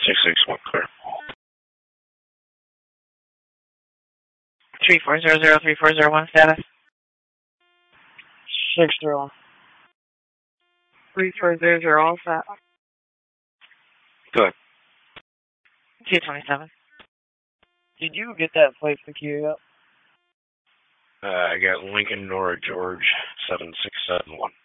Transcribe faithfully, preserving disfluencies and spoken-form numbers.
Six six one clear. Three four zero zero three four zero one status. Six three one. Three four zero zero all set. Good. Two twenty seven. Did you get that plate for Q yet? Uh, I got Lincoln Nora George seven six seven one.